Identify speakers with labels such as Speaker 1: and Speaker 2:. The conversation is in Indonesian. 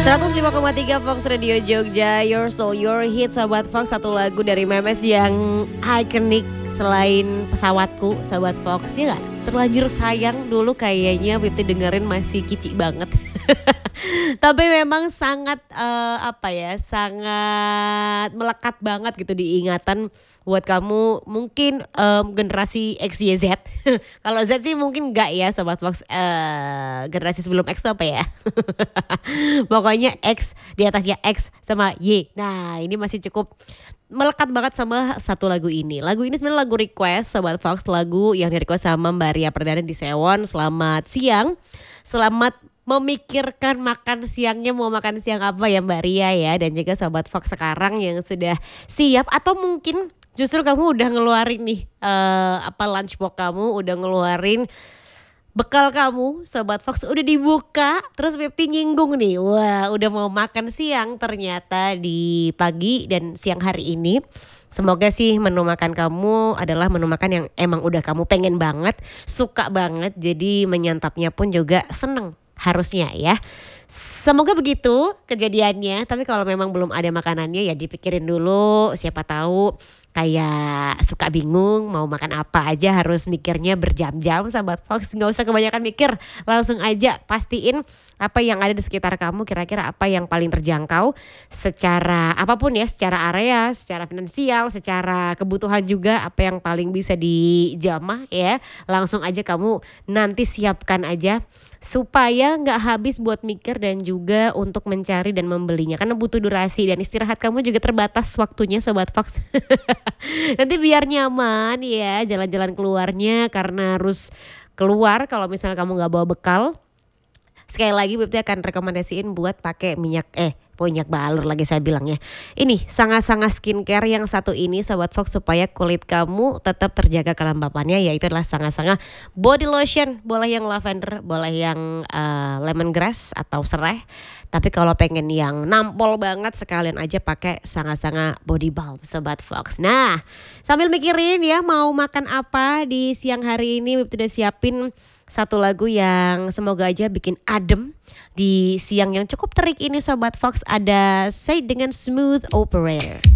Speaker 1: 105,3 Fox Radio Jogja, Your Soul, Your Hit. Sobat Fox, satu lagu dari Memes yang ikonik selain pesawatku, Sobat Fox. Ya gak? Terlanjur sayang dulu kayaknya Pipti dengerin masih kicik banget. Tapi memang sangat sangat melekat banget gitu di ingatan buat kamu mungkin generasi X, Y, Z. Kalau Z sih mungkin enggak ya Sobat Fox, generasi sebelum X itu apa ya? Pokoknya X, di atasnya X sama Y. Nah ini masih cukup melekat banget sama satu lagu ini. Lagu ini sebenarnya lagu request Sobat Fox, lagu yang di request sama Mbak Ria Perdana di Sewon. Selamat siang, selamat memikirkan makan siangnya, mau makan siang apa ya Mbak Ria ya. Dan juga Sobat Fox sekarang yang sudah siap atau mungkin justru kamu udah ngeluarin nih lunchbox kamu, udah ngeluarin bekal kamu, Sobat Fox udah dibuka. Terus Pipti nyinggung nih, wah udah mau makan siang ternyata di pagi dan siang hari ini. Semoga sih menu makan kamu adalah menu makan yang emang udah kamu pengen banget, suka banget. Jadi menyantapnya pun juga seneng harusnya ya. Semoga begitu kejadiannya. Tapi kalau memang belum ada makanannya ya dipikirin dulu. Siapa tahu kayak suka bingung mau makan apa aja, harus mikirnya berjam-jam. Sahabat Fox, gak usah kebanyakan mikir, langsung aja pastiin apa yang ada di sekitar kamu, kira-kira apa yang paling terjangkau secara apapun ya, secara area, secara finansial, secara kebutuhan juga, apa yang paling bisa dijamah ya. Langsung aja kamu nanti siapkan aja supaya gak habis buat mikir dan juga untuk mencari dan membelinya, karena butuh durasi dan istirahat kamu juga terbatas waktunya Sobat Fox. Nanti biar nyaman ya jalan-jalan keluarnya, karena harus keluar kalau misalnya kamu gak bawa bekal. Sekali lagi Bibti akan rekomendasiin buat pakai minyak balur lagi saya bilangnya. Ini sangat-sangat skincare yang satu ini Sobat Fox, supaya kulit kamu tetap terjaga kelembapannya, yaitu adalah sangat-sangat body lotion. Boleh yang lavender, boleh yang lemongrass atau serai. Tapi kalau pengen yang nampol banget, sekalian aja pakai sangat-sangat body balm Sobat Fox. Nah sambil mikirin ya mau makan apa di siang hari ini, Bibti udah siapin satu lagu yang semoga aja bikin adem di siang yang cukup terik ini Sobat Fox. Ada Say dengan Smooth Operator.